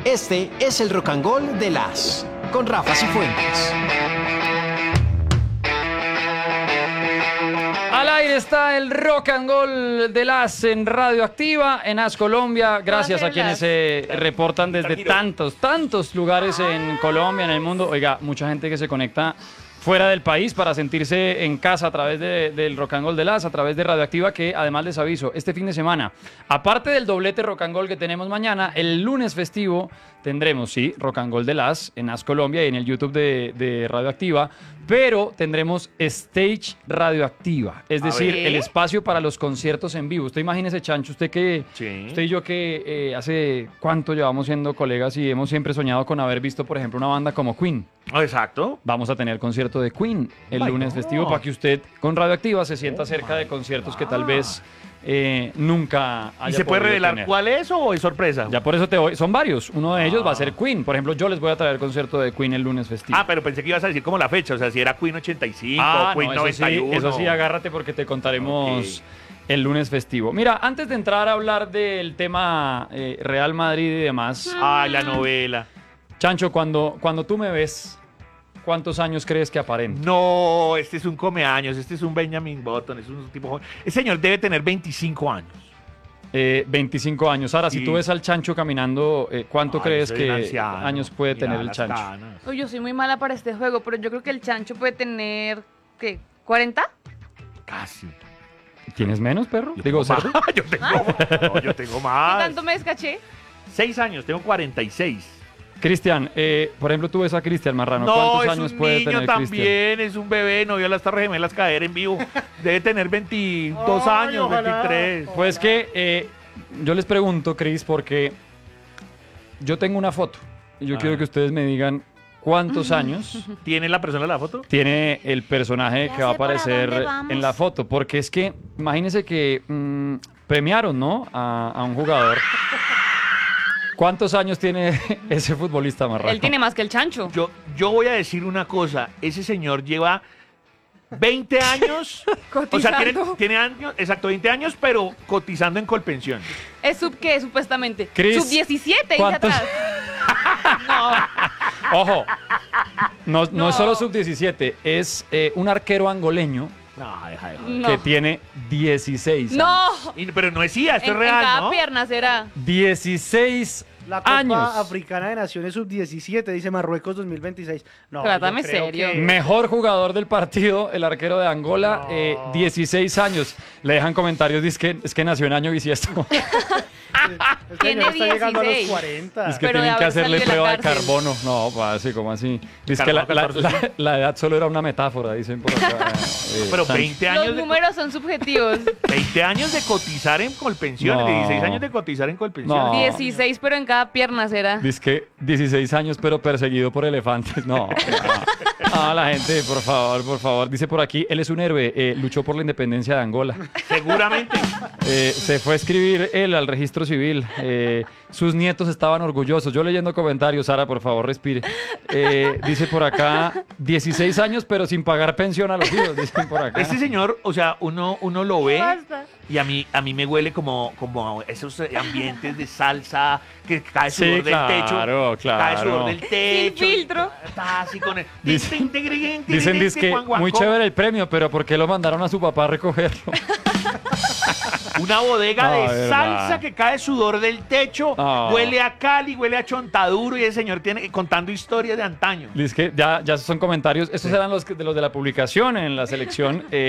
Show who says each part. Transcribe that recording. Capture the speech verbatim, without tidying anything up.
Speaker 1: Este es el Rock and Roll de las con Rafa Cifuentes.
Speaker 2: Al aire está el Rock and Roll de las en Radioactiva, en As Colombia. Gracias a quienes se reportan desde tantos, tantos lugares en Colombia, en el mundo. Oiga, mucha gente que se conecta fuera del país para sentirse en casa a través de, del Rock and Roll de las, a través de Radioactiva, que además les aviso, este fin de semana, aparte del doblete Rock and Roll que tenemos mañana, el lunes festivo tendremos, sí, Rock and Roll de las en As Colombia y en el YouTube de, de Radioactiva, pero tendremos Stage Radioactiva, es decir,
Speaker 3: ver.
Speaker 2: el espacio para los conciertos en vivo. Usted imagínese, Chancho, usted que,
Speaker 3: Sí.
Speaker 2: usted y yo que eh, hace cuánto llevamos siendo colegas y hemos siempre soñado con haber visto, por ejemplo, una banda como Queen.
Speaker 3: Exacto.
Speaker 2: Vamos a tener concierto de Queen el
Speaker 3: Ay,
Speaker 2: lunes
Speaker 3: no.
Speaker 2: festivo para que usted con Radioactiva se sienta
Speaker 3: Oh,
Speaker 2: cerca de
Speaker 3: my
Speaker 2: conciertos que
Speaker 3: God.
Speaker 2: tal vez eh, nunca haya
Speaker 3: ¿Y se puede
Speaker 2: podido
Speaker 3: revelar
Speaker 2: tener.
Speaker 3: cuál es o es sorpresa?
Speaker 2: Ya por eso te voy. Son varios. Uno de ellos
Speaker 3: Ah.
Speaker 2: va a ser Queen. Por ejemplo, yo les voy a traer concierto de Queen el lunes festivo.
Speaker 3: Ah, pero pensé que ibas a decir como la fecha, o sea, si era Queen ochenta y cinco
Speaker 2: Ah,
Speaker 3: o Queen
Speaker 2: no, eso
Speaker 3: noventa y uno.
Speaker 2: sí, eso sí, agárrate porque te contaremos
Speaker 3: Ok.
Speaker 2: el lunes festivo. Mira, antes de entrar a hablar del tema eh, Real Madrid y demás,
Speaker 3: Ay, la novela.
Speaker 2: Chancho, cuando, cuando tú me ves, ¿cuántos años crees que aparento?
Speaker 3: No, este es un comeaños, este es un Benjamin Button, es un tipo joven. Ese señor debe tener veinticinco años.
Speaker 2: Eh, veinticinco años. Ahora, si
Speaker 3: Sí.
Speaker 2: tú ves al Chancho caminando, eh, ¿cuánto
Speaker 3: Ay,
Speaker 2: crees
Speaker 3: soy
Speaker 2: que
Speaker 3: un anciano.
Speaker 2: años puede
Speaker 3: Mira
Speaker 2: tener el
Speaker 3: las
Speaker 2: Chancho?
Speaker 3: canas.
Speaker 4: Uy, yo soy muy mala para este juego, pero yo creo que el chancho puede tener, ¿qué? ¿cuarenta?
Speaker 3: Casi.
Speaker 2: ¿Tienes menos, perro?
Speaker 3: Yo
Speaker 2: Digo,
Speaker 3: tengo
Speaker 2: cerdo.
Speaker 3: más. Yo tengo, no, yo tengo
Speaker 4: ¿Qué
Speaker 3: más.
Speaker 4: tanto me descaché?
Speaker 3: Seis años, tengo cuarenta y seis.
Speaker 2: Cristian, eh, por ejemplo, tú ves a Cristian Marrano.
Speaker 3: No,
Speaker 2: ¿Cuántos
Speaker 3: es
Speaker 2: años
Speaker 3: un
Speaker 2: puede
Speaker 3: niño
Speaker 2: tener Cristian?
Speaker 3: también, es un bebé, no vio a las Torres Gemelas caer en vivo. Debe tener veintidós
Speaker 5: Ay,
Speaker 3: años,
Speaker 5: ojalá.
Speaker 3: veintitrés.
Speaker 2: Pues que eh, yo les pregunto, Cris, porque yo tengo una foto y yo
Speaker 3: Ah.
Speaker 2: quiero que ustedes me digan cuántos años
Speaker 3: ¿Tiene la persona la foto?
Speaker 2: tiene el personaje
Speaker 4: Ya
Speaker 2: que va a
Speaker 4: sé para
Speaker 2: aparecer
Speaker 4: dónde vamos.
Speaker 2: en la foto. Porque es que, imagínense que mm, premiaron, ¿no? A, a un jugador. ¿Cuántos años tiene ese futbolista Marrano?
Speaker 4: Él tiene más que el chancho.
Speaker 3: Yo, yo voy a decir una cosa, ese señor lleva veinte años, o sea, tiene,
Speaker 4: Cotizando.
Speaker 3: tiene años, exacto, veinte años, pero cotizando en Colpensión.
Speaker 4: ¿Es sub qué, supuestamente?
Speaker 2: Cris,
Speaker 4: Sub diecisiete, dice
Speaker 2: ¿cuántos-
Speaker 4: atrás.
Speaker 2: Ojo, no, no.
Speaker 4: No.
Speaker 2: es solo sub diecisiete, es eh, un arquero angoleño
Speaker 3: No, deja de joder.
Speaker 4: No.
Speaker 2: que tiene dieciséis años.
Speaker 4: No.
Speaker 3: Y- pero no es I A, esto
Speaker 4: En,
Speaker 3: es real,
Speaker 4: en cada
Speaker 3: ¿no?
Speaker 4: pierna será.
Speaker 2: dieciséis
Speaker 5: La Copa
Speaker 2: años.
Speaker 5: Africana de Naciones sub diecisiete, dice Marruecos dos mil veintiséis. No,
Speaker 4: Trátame
Speaker 5: yo creo
Speaker 4: serio.
Speaker 5: que-
Speaker 2: Mejor jugador del partido, el arquero de Angola,
Speaker 5: No.
Speaker 2: eh, dieciséis años. Le dejan comentarios, dice que es que nació en año bisiesto.
Speaker 5: El
Speaker 4: Tiene
Speaker 5: señor está llegando a los
Speaker 4: dieciséis.
Speaker 5: cuarenta.
Speaker 2: Es que
Speaker 4: Pero de
Speaker 2: tienen que
Speaker 4: haber
Speaker 2: hacerle
Speaker 4: salido de la
Speaker 2: prueba de
Speaker 4: cárcel.
Speaker 2: carbono. No, pa, así como así. Dice que la,
Speaker 3: Carbono
Speaker 2: la-
Speaker 3: catorce,
Speaker 2: la- la edad solo era una metáfora, dicen por acá. eh,
Speaker 3: Pero
Speaker 2: Sancho.
Speaker 3: veinte años,
Speaker 4: Los
Speaker 3: de,
Speaker 4: números son subjetivos.
Speaker 3: veinte años de cotizar en Colpensiones,
Speaker 2: No.
Speaker 3: dieciséis años de cotizar en Colpensiones.
Speaker 2: No.
Speaker 4: dieciséis, pero en cada pierna será.
Speaker 2: Dice que dieciséis años, pero perseguido por elefantes. No, no, la gente, por favor, por favor. Dice por aquí, él es un héroe, eh, luchó por la independencia de Angola.
Speaker 3: Seguramente.
Speaker 2: Eh, se fue a escribir él al registro civil. Eh, sus nietos estaban orgullosos. Yo leyendo comentarios, Sara, por favor, respire. Eh, dice por acá, dieciséis años, pero sin pagar pensión a los hijos, dicen por acá.
Speaker 3: Este señor, o sea, uno, uno lo ve
Speaker 4: Basta.
Speaker 3: y a mí, a mí me huele como, como esos ambientes de salsa que cae
Speaker 2: Sí,
Speaker 3: sudor
Speaker 2: claro,
Speaker 3: del techo.
Speaker 2: claro.
Speaker 3: Cae sudor del techo.
Speaker 4: Sin filtro.
Speaker 3: Está así con el...
Speaker 2: Dicen- Dicen dice que muy chévere el premio, pero ¿por qué lo mandaron a su papá a recogerlo?
Speaker 3: Una bodega
Speaker 2: No,
Speaker 3: de
Speaker 2: de verdad.
Speaker 3: salsa que cae sudor del techo,
Speaker 2: No.
Speaker 3: huele a Cali, huele a Chontaduro y el señor tiene contando historias de antaño.
Speaker 2: Dice que ya, ya son comentarios. Estos eran los, que- de los de la publicación en la selección. eh,